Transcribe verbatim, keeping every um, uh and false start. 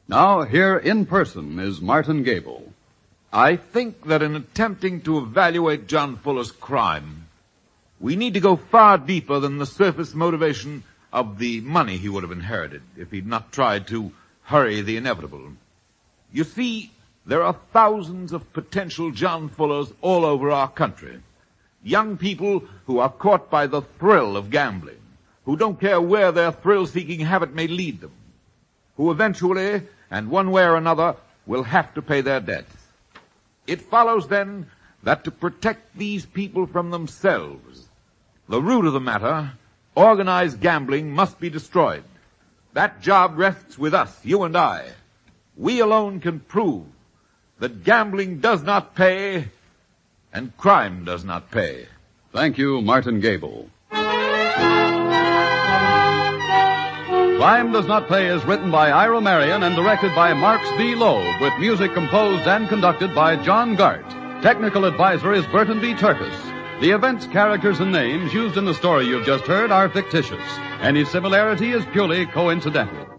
Now, here in person is Martin Gable. I think that in attempting to evaluate John Fuller's crime, we need to go far deeper than the surface motivation of the money he would have inherited if he'd not tried to hurry the inevitable. You see, there are thousands of potential John Fullers all over our country. Young people who are caught by the thrill of gambling, who don't care where their thrill-seeking habit may lead them, who eventually, and one way or another, will have to pay their debts. It follows, then, that to protect these people from themselves, the root of the matter, organized gambling, must be destroyed. That job rests with us, you and I. We alone can prove that gambling does not pay and crime does not pay. Thank you, Martin Gable. Crime Does Not Pay is written by Ira Marion and directed by Marks B. Loeb, with music composed and conducted by John Gart. Technical advisor is Burton B. Turkis. The events, characters, and names used in the story you've just heard are fictitious. Any similarity is purely coincidental.